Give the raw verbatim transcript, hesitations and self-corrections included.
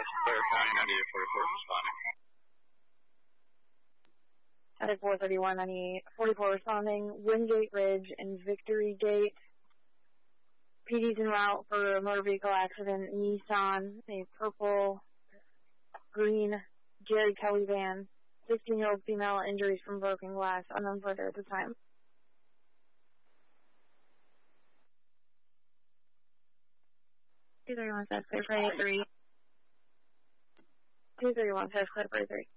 Clare County, ninety-eight forty-four responding. At four thirty-one, ninety-eight forty-four responding, Wingate Ridge and Victory Gate. P D's en route for a motor vehicle accident, Nissan, a purple, green Jerry Kelly van. sixteen-year-old female, injuries from broken glass, unknown further at the time. two thirty-one says clear for eight three. two thirty-one says clear for eight three.